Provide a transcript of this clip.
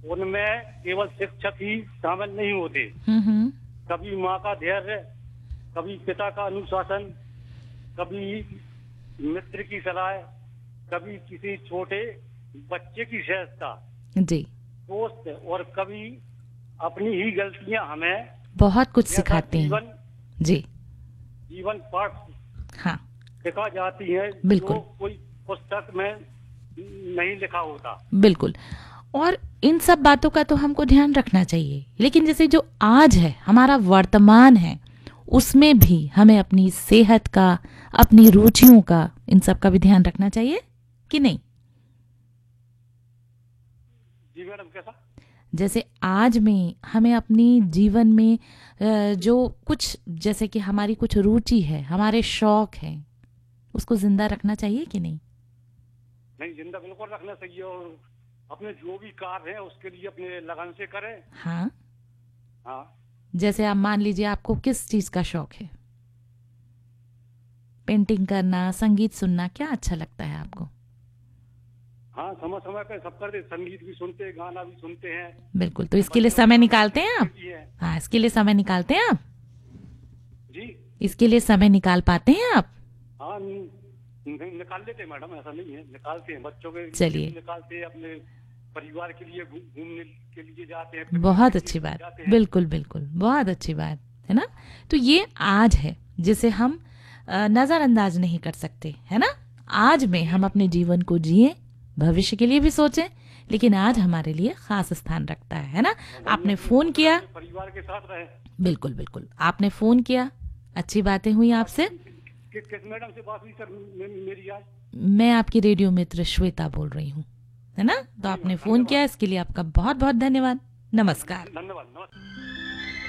उनमें केवल शिक्षक ही शामिल नहीं होते। कभी माँ का धैर्य, कभी पिता का अनुशासन, कभी मित्र की सलाह, कभी किसी छोटे बच्चे की सहजता जी, दोस्त, और कभी अपनी ही गलतियां हमें बहुत कुछ सिखाते हैं। जी, जीवन पाठ हाँ सिखा जाती है, बिल्कुल, जो कोई पुस्तक में नहीं लिखा होता। बिल्कुल। और इन सब बातों का तो हमको ध्यान रखना चाहिए, लेकिन जैसे जो आज है, हमारा वर्तमान है, उसमें भी हमें अपनी सेहत का, अपनी रुचियों का, इन सब का भी ध्यान रखना चाहिए कि नहीं? जी मैडम, कैसा? जैसे आज में हमें अपनी जीवन में जो कुछ, जैसे कि हमारी कुछ रुचि है, हमारे शौक हैं, उसको जिंदा रखना चाहिए कि नहीं? नहीं, जिंदा बिल्कुल रखना चाहिए, और अपने जो भी कार्य है उसके लिए अपने लगन से करें। हाँ, हाँ। जैसे आप मान लीजिए, आपको किस चीज का शौक है? पेंटिंग करना, संगीत सुनना, क्या अच्छा लगता है आपको? हाँ, समय समय पे सब करते, संगीत भी सुनते हैं, गाना भी सुनते हैं। बिल्कुल, तो इसके लिए समय निकालते हैं आप? हाँ, इसके लिए समय निकालते हैं आप? जी, इसके लिए समय निकाल पाते हैं आप? हाँ, निकाल लेते हैं मैडम, ऐसा नहीं है, निकालते हैं, बच्चों के चलिए, निकालते हैं, अपने परिवार के लिए घूमने के लिए जाते हैं। बहुत अच्छी बात, बिल्कुल बिल्कुल, बहुत अच्छी बात है ना। तो ये आज है जिसे हम नजरअंदाज नहीं कर सकते, है ना। आज में हम अपने जीवन को जिए, भविष्य के लिए भी सोचें, लेकिन आज हमारे लिए खास स्थान रखता है ना। आपने फोन किया, परिवार के साथ रहे। बिल्कुल बिल्कुल, आपने फोन किया, अच्छी बातें हुई आपसे। किस मैडम से बात हुई सर मेरी आज? मैं आपकी रेडियो मित्र श्वेता बोल रही हूँ, है ना। तो आपने फोन किया, इसके लिए आपका बहुत बहुत धन्यवाद। नमस्कार। धन्यवाद।